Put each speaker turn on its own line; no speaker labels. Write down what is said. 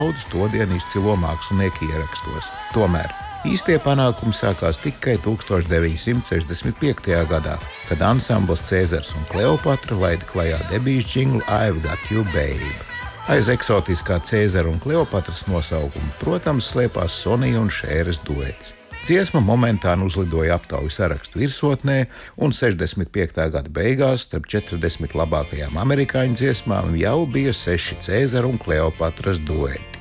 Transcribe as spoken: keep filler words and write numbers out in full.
daudz todien izcilo mākslinieku ierakstos. Tomēr īstie panākumi sākās tikai tūkstoš deviņi simti sešdesmit piektajā gadā, kad ansambls Cēzars un Kleopatra laida klajā debijas džinglu I've Got You Babe. Aiz eksotiskā Cēzara un Kleopatras nosaukuma, protams, slēpās Sonija un Šēras duets. Dziesma momentāni uzlidoja aptauju sarakstu virsotnē, un sešdesmit piektā gada beigās starp četrdesmit labākajām amerikāņu dziesmām jau bija seši Cēzara un Kleopatras dueti.